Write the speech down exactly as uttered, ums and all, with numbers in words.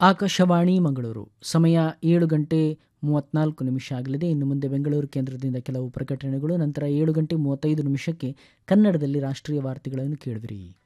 ಆಕಾಶವಾಣಿ ಮಂಗಳೂರು. ಸಮಯ ಏಳು ಗಂಟೆ ಮೂವತ್ತ್ನಾಲ್ಕು ನಿಮಿಷ ಆಗಲಿದೆ. ಇನ್ನು ಮುಂದೆ ಬೆಂಗಳೂರು ಕೇಂದ್ರದಿಂದ ಕೆಲವು ಪ್ರಕಟಣೆಗಳು, ನಂತರ ಏಳು ಗಂಟೆ ಮೂವತ್ತೈದು ನಿಮಿಷಕ್ಕೆ ಕನ್ನಡದಲ್ಲಿ ರಾಷ್ಟ್ರೀಯ ವಾರ್ತೆಗಳನ್ನು ಕೇಳುವಿರಿ.